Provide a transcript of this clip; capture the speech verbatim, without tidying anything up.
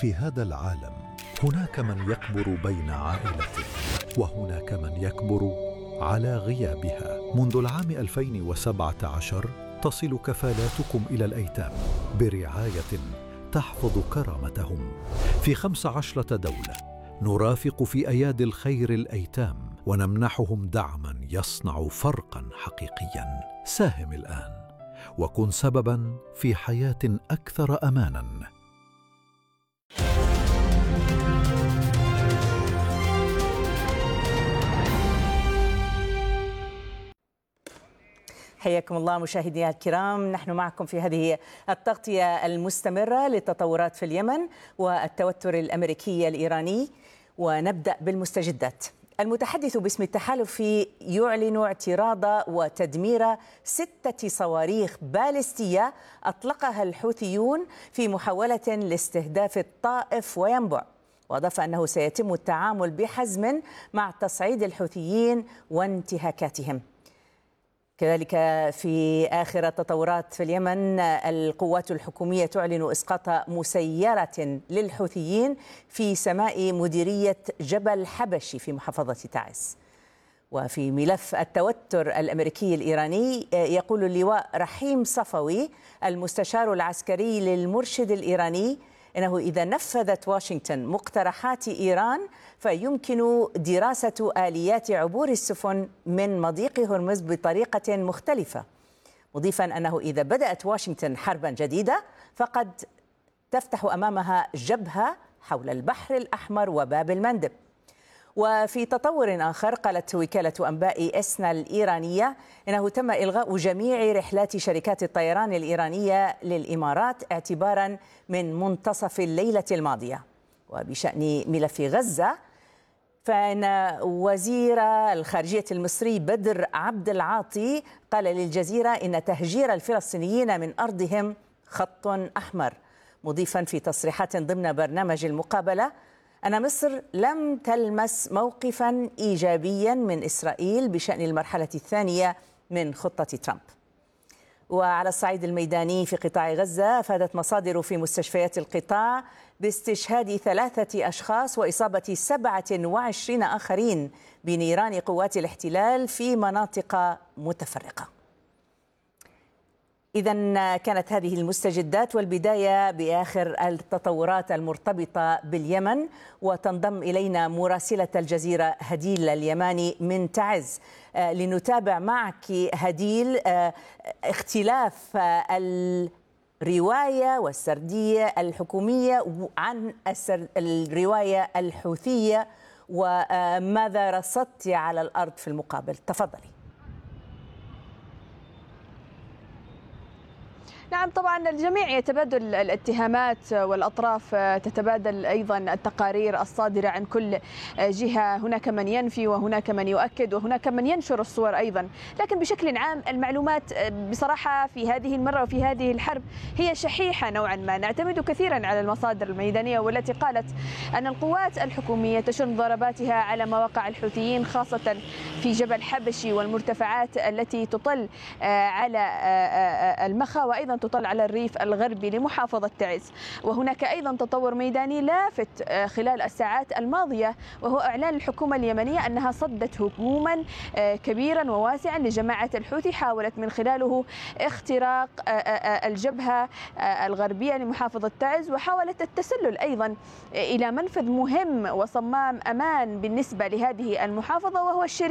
في هذا العالم هناك من يكبر بين عائلته، وهناك من يكبر على غيابها. منذ العام ألفين وسبعة عشر تصل كفالاتكم إلى الأيتام برعاية تحفظ كرامتهم في خمس عشرة دولة. نرافق في أيادي الخير الأيتام ونمنحهم دعما يصنع فرقا حقيقيا. ساهم الآن وكن سببا في حياة أكثر أمانا. حياكم الله مشاهدينا الكرام، نحن معكم في هذه التغطية المستمرة للتطورات في اليمن والتوتر الأمريكي الإيراني، ونبدأ بالمستجدات. المتحدث باسم التحالف يعلن اعتراض وتدمير ستة صواريخ باليستية أطلقها الحوثيون في محاولة لاستهداف الطائف وينبع، وأضاف أنه سيتم التعامل بحزم مع تصعيد الحوثيين وانتهاكاتهم. كذلك في آخر التطورات في اليمن، القوات الحكومية تعلن إسقاط مسيرة للحوثيين في سماء مديرية جبل حبشي في محافظة تعز. وفي ملف التوتر الأمريكي الإيراني، يقول اللواء رحيم صفوي المستشار العسكري للمرشد الإيراني إنه إذا نفذت واشنطن مقترحات إيران فيمكن دراسة آليات عبور السفن من مضيق هرمز بطريقة مختلفة، مضيفا أنه إذا بدأت واشنطن حربا جديدة فقد تفتح أمامها جبهة حول البحر الأحمر وباب المندب. وفي تطور آخر، قالت وكالة أنباء إسنا الإيرانية إنه تم إلغاء جميع رحلات شركات الطيران الإيرانية للإمارات اعتبارا من منتصف الليلة الماضية. وبشأن ملف غزة، فإن وزير الخارجية المصري بدر عبد العاطي قال للجزيرة إن تهجير الفلسطينيين من أرضهم خط أحمر، مضيفا في تصريحات ضمن برنامج المقابلة أن مصر لم تلمس موقفا إيجابيا من إسرائيل بشأن المرحلة الثانية من خطة ترامب. وعلى الصعيد الميداني في قطاع غزة، أفادت مصادر في مستشفيات القطاع باستشهاد ثلاثة أشخاص وإصابة سبعة وعشرين آخرين بنيران قوات الاحتلال في مناطق متفرقة. إذن كانت هذه المستجدات، والبداية بآخر التطورات المرتبطة باليمن. وتنضم إلينا مراسلة الجزيرة هديل اليماني من تعز لنتابع معك هديل اختلاف الرواية والسردية الحكومية عن الرواية الحوثية، وماذا رصدت على الأرض في المقابل؟ تفضلي. نعم، طبعا الجميع يتبادل الاتهامات والأطراف تتبادل أيضا التقارير الصادرة عن كل جهة. هناك من ينفي وهناك من يؤكد وهناك من ينشر الصور أيضا، لكن بشكل عام المعلومات بصراحة في هذه المرة وفي هذه الحرب هي شحيحة نوعا ما. نعتمد كثيرا على المصادر الميدانية والتي قالت أن القوات الحكومية تشن ضرباتها على مواقع الحوثيين خاصة في جبل حبشي والمرتفعات التي تطل على المخا وأيضا تطل على الريف الغربي لمحافظة تعز. وهناك أيضا تطور ميداني لافت خلال الساعات الماضية، وهو إعلان الحكومة اليمنية أنها صدت هجوما كبيرا وواسعا لجماعة الحوثي حاولت من خلاله اختراق الجبهة الغربية لمحافظة تعز، وحاولت التسلل أيضا إلى منفذ مهم وصمام أمان بالنسبة لهذه المحافظة، وهو الشريف